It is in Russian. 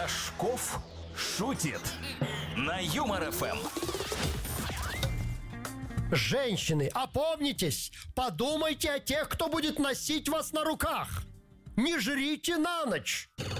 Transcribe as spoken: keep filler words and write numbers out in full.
Рожков шутит на Юмор ФМ. Женщины, опомнитесь, подумайте о тех, кто будет носить вас на руках. Не жрите на ночь.